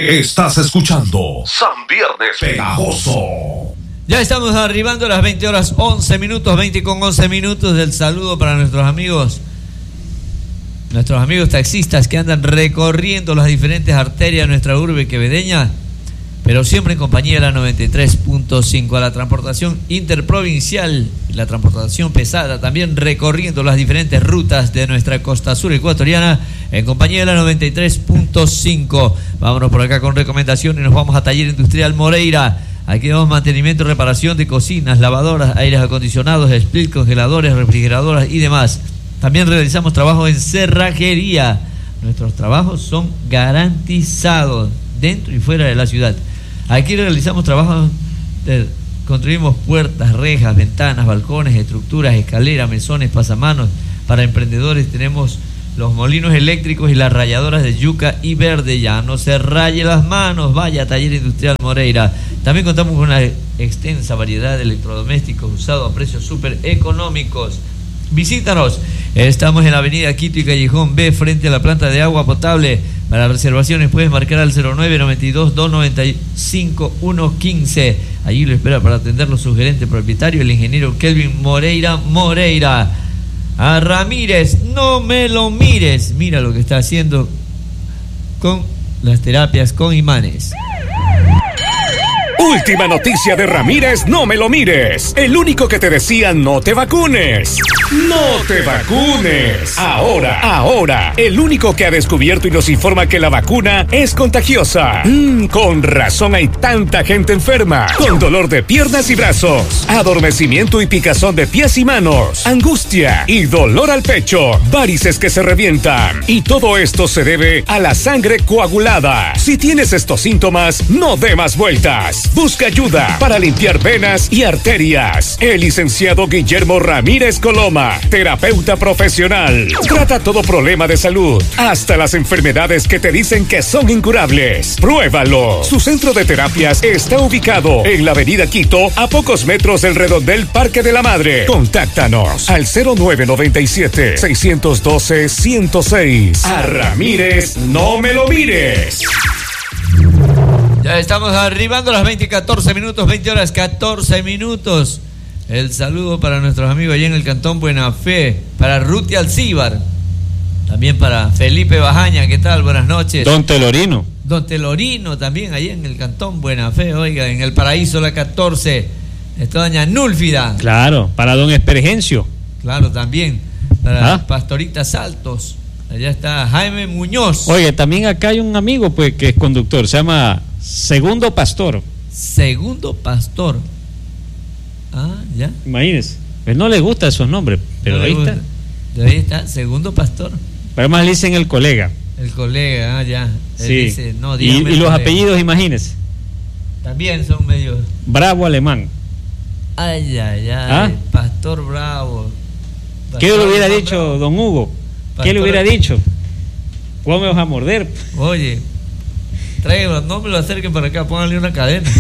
Estás escuchando San Viernes Pegajoso. Ya estamos arribando a las 20 horas 11 minutos, 20 con 11 minutos. Del saludo para nuestros amigos taxistas que andan recorriendo las diferentes arterias de nuestra urbe quevedeña, pero siempre en compañía de la 93.5, a la transportación interprovincial, la transportación pesada, también recorriendo las diferentes rutas de nuestra costa sur ecuatoriana, en compañía de la 93.5. Vámonos por acá con recomendaciones, nos vamos a Taller Industrial Moreira. Aquí damos mantenimiento y reparación de cocinas, lavadoras, aires acondicionados, split, congeladores, refrigeradoras y demás. También realizamos trabajos en cerrajería. Nuestros trabajos son garantizados dentro y fuera de la ciudad. Aquí realizamos trabajos, construimos puertas, rejas, ventanas, balcones, estructuras, escaleras, mesones, pasamanos. Para emprendedores tenemos los molinos eléctricos y las rayadoras de yuca y verde. Ya no se raye las manos, vaya a Taller Industrial Moreira. También contamos con una extensa variedad de electrodomésticos usados a precios súper económicos. Visítanos, estamos en la avenida Quito y Callejón B, frente a la planta de agua potable. Para reservaciones puedes marcar al 0992-295-115. Allí lo espera para atenderlo su gerente propietario, el ingeniero Kelvin Moreira. A Ramírez, no me lo mires. Mira lo que está haciendo con las terapias con imanes. Última noticia de Ramírez, no me lo mires. El único que te decía no te vacunes. ¡No te vacunes! Ahora, el único que ha descubierto y nos informa que la vacuna es contagiosa. Con razón hay tanta gente enferma. Con dolor de piernas y brazos, adormecimiento y picazón de pies y manos, angustia y dolor al pecho, varices que se revientan. Y todo esto se debe a la sangre coagulada. Si tienes estos síntomas, no dé más vueltas. Busca ayuda para limpiar venas y arterias. El licenciado Guillermo Ramírez Coloma, terapeuta profesional, trata todo problema de salud, hasta las enfermedades que te dicen que son incurables. Pruébalo. Su centro de terapias está ubicado en la avenida Quito, a pocos metros del redondel Parque de la Madre. Contáctanos al 0997-612-106. A Ramírez, no me lo mires. Ya estamos arribando a las 20:14 minutos, 20 horas 14 minutos. El saludo para nuestros amigos allá en el Cantón Buena Fe, para Ruti Alcíbar, también para Felipe Bajaña, ¿qué tal? Buenas noches. Don Telorino también allá en el Cantón Buena Fe, oiga, en el Paraíso la 14. Está doña Núlfida. Claro, para don Espergencio. Claro, también para Pastorita Saltos. Allá está Jaime Muñoz. Oye, también acá hay un amigo pues que es conductor, se llama Segundo Pastor. Segundo Pastor. Ya. Imagínese. Pues no le gustan esos nombres, pero no ahí está. Ahí está, Segundo Pastor. Pero más le dicen el colega. El colega, ya. Él sí. Dice, no, y los colega. Apellidos, imagínese. También son medio. Bravo Alemán. Ay. Pastor Bravo. Pastor, ¿qué le hubiera dicho don Hugo? Pastor, ¿qué le hubiera dicho? ¿Cómo me vas a morder? Oye, tráiganlo, no me lo acerquen para acá, pónganle una cadena.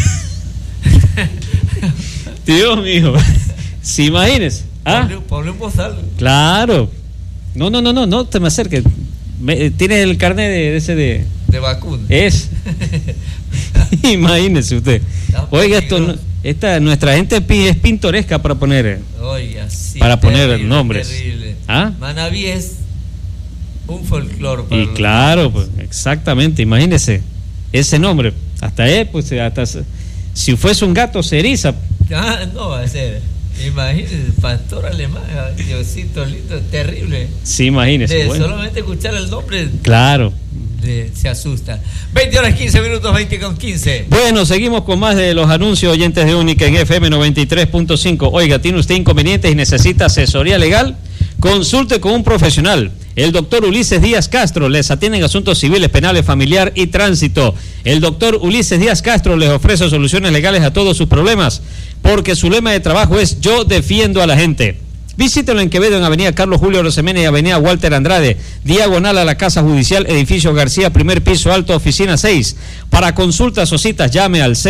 Dios mío, ¿se imagines? Ponle un bozal. Claro. No te me acerques. Tienes el carnet de ese de vacuna. Es. Imagínese usted. Oiga, nuestra gente es pintoresca para poner. Oiga, sí. Para poner nombres. Terrible. Manaví es un folclore. Y claro, pues, exactamente. Imagínese ese nombre. Hasta si fuese un gato se eriza. No va a ser. Imagínese, Pastor Alemán, Diosito lindo, terrible. Sí, imagínese. Solamente escuchar el nombre. Claro. Se asusta. 20 horas 15 minutos, 20:15. Bueno, seguimos con más de los anuncios oyentes de Única en FM 93.5. Oiga, ¿tiene usted inconvenientes y necesita asesoría legal? Consulte con un profesional. El doctor Ulises Díaz Castro les atiende en asuntos civiles, penales, familiar y tránsito. El doctor Ulises Díaz Castro les ofrece soluciones legales a todos sus problemas, porque su lema de trabajo es yo defiendo a la gente. Visítelo en Quevedo, en Avenida Carlos Julio Rosemena y Avenida Walter Andrade, diagonal a la Casa Judicial, edificio García, primer piso alto, oficina 6. Para consultas o citas, llame al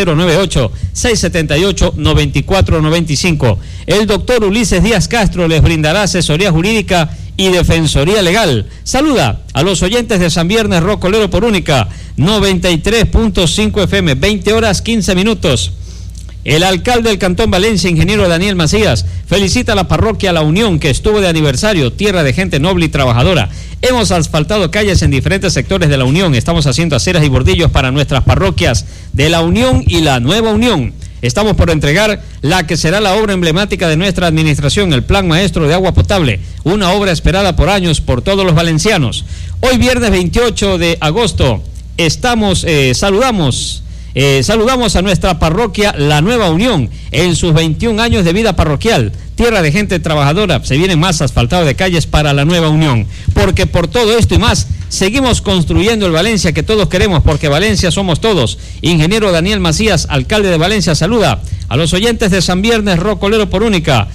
098-678-9495. El doctor Ulises Díaz Castro les brindará asesoría jurídica y Defensoría Legal. Saluda a los oyentes de San Viernes Rocolero por Única 93.5 FM, 20 horas 15 minutos. El alcalde del Cantón Valencia, ingeniero Daniel Macías, felicita a la parroquia La Unión, que estuvo de aniversario, tierra de gente noble y trabajadora. Hemos asfaltado calles en diferentes sectores de La Unión. Estamos haciendo aceras y bordillos para nuestras parroquias de La Unión y la Nueva Unión. Estamos por entregar la que será la obra emblemática de nuestra administración, el Plan Maestro de Agua Potable, una obra esperada por años por todos los valencianos. Hoy viernes 28 de agosto saludamos a nuestra parroquia La Nueva Unión en sus 21 años de vida parroquial. Tierra de gente trabajadora, se viene más asfaltado de calles para La Nueva Unión, porque por todo esto y más seguimos construyendo el Valencia que todos queremos, porque Valencia somos todos. Ingeniero Daniel Macías, alcalde de Valencia, saluda a los oyentes de San Viernes Rocolero por Única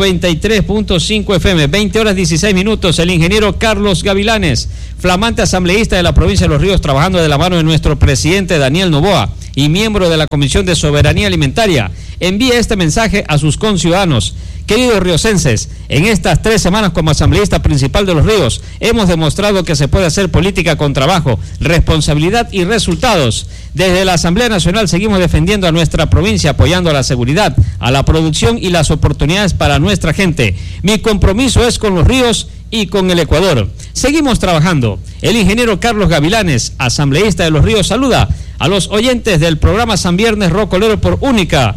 93.5 FM, 20 horas 16 minutos. El ingeniero Carlos Gavilanes, flamante asambleísta de la provincia de Los Ríos, trabajando de la mano de nuestro presidente Daniel Noboa y miembro de la Comisión de Soberanía Alimentaria, envía este mensaje a sus conciudadanos. Queridos riocenses, en estas 3 semanas como asambleísta principal de Los Ríos, hemos demostrado que se puede hacer política con trabajo, responsabilidad y resultados. Desde la Asamblea Nacional seguimos defendiendo a nuestra provincia, apoyando a la seguridad, a la producción y las oportunidades para nuestra gente. Mi compromiso es con Los Ríos y con el Ecuador. Seguimos trabajando. El ingeniero Carlos Gavilanes, asambleísta de Los Ríos, saluda a los oyentes del programa San Viernes Rocolero por Única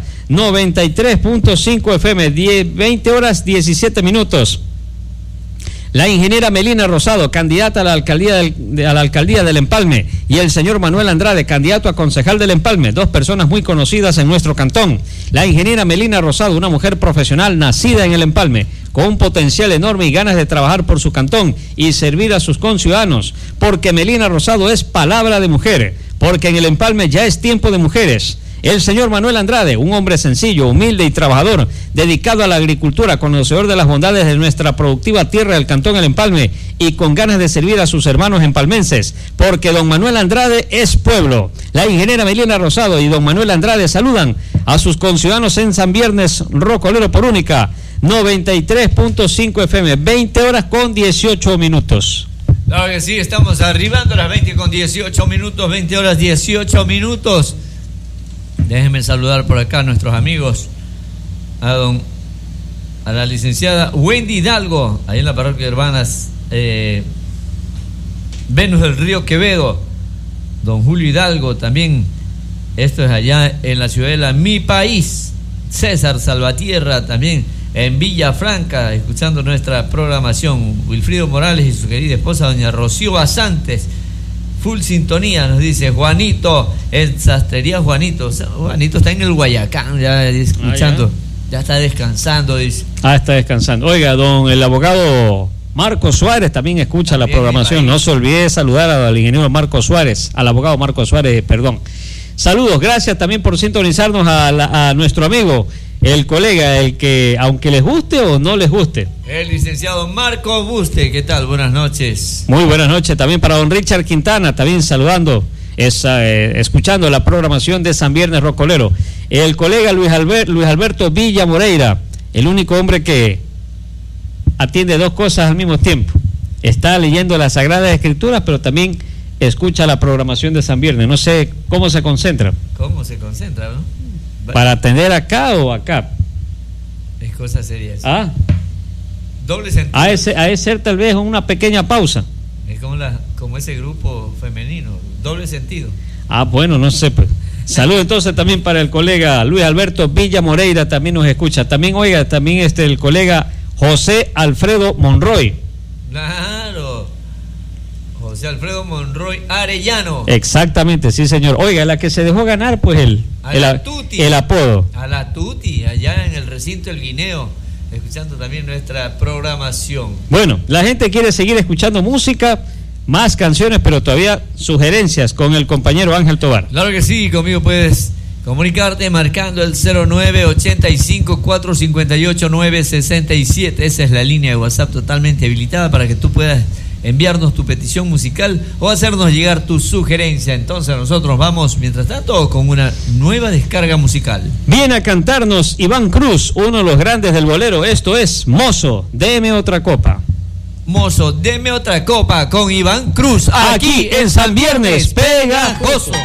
93.5 FM, 20 horas 17 minutos. La ingeniera Melina Rosado, candidata a la alcaldía del Empalme, y el señor Manuel Andrade, candidato a concejal del Empalme, 2 personas muy conocidas en nuestro cantón. La ingeniera Melina Rosado, una mujer profesional nacida en el Empalme, con un potencial enorme y ganas de trabajar por su cantón y servir a sus conciudadanos, porque Melina Rosado es palabra de mujer, porque en el Empalme ya es tiempo de mujeres. El señor Manuel Andrade, un hombre sencillo, humilde y trabajador, dedicado a la agricultura, conocedor de las bondades de nuestra productiva tierra del Cantón El Empalme y con ganas de servir a sus hermanos empalmenses, porque don Manuel Andrade es pueblo. La ingeniera Melina Rosado y don Manuel Andrade saludan a sus conciudadanos en San Viernes Rocolero por Única 93.5 FM, 20 horas con 18 minutos. Claro que sí, estamos arribando a las 20 con 18 minutos, 20 horas 18 minutos. Déjenme saludar por acá a nuestros amigos, a la licenciada Wendy Hidalgo, ahí en la parroquia de Hermanas Venus del Río Quevedo, don Julio Hidalgo también, esto es allá en la ciudadela Mi País, César Salvatierra también en Villafranca, escuchando nuestra programación, Wilfrido Morales y su querida esposa doña Rocío Basantes, full sintonía, nos dice Juanito, en Sastrería Juanito. O sea, Juanito está en el Guayacán, ya escuchando, ya está descansando, dice. Está descansando. Oiga, el abogado Marco Suárez también escucha la programación. No se olvide de saludar al ingeniero Marco Suárez, al abogado Marco Suárez, perdón. Saludos, gracias también por sintonizarnos a nuestro amigo, el colega, el que, aunque les guste o no les guste, el licenciado Marco Buste. ¿Qué tal? Buenas noches. Muy buenas noches también para don Richard Quintana, también saludando, escuchando la programación de San Viernes Rocolero. El colega Luis Alberto Villa Moreira, el único hombre que atiende 2 cosas al mismo tiempo. Está leyendo las Sagradas Escrituras, pero también escucha la programación de San Viernes. No sé cómo se concentra. ¿Cómo se concentra, no? ¿Para atender acá o acá? Es cosa seria eso. Doble sentido. A ese tal vez una pequeña pausa. Es como ese grupo femenino, doble sentido. Bueno, no sé. Pues. Saludos entonces también para el colega Luis Alberto Villa Moreira, también nos escucha. También, oiga, también el colega José Alfredo Monroy. Claro. José Alfredo Monroy Arellano. Exactamente, sí señor. Oiga, la que se dejó ganar pues el apodo. A la Tuti, allá en el recinto del Guineo, escuchando también nuestra programación. Bueno, la gente quiere seguir escuchando música, más canciones, pero todavía sugerencias con el compañero Ángel Tobar. Claro que sí, conmigo puedes comunicarte marcando el 0985-458-967. Esa es la línea de WhatsApp totalmente habilitada para que tú puedas enviarnos tu petición musical o hacernos llegar tu sugerencia. Entonces nosotros vamos, mientras tanto, con una nueva descarga musical. Viene a cantarnos Iván Cruz, uno de los grandes del bolero. Esto es Mozo, deme otra copa. Mozo, deme otra copa con Iván Cruz, aquí en San Viernes Pegajoso.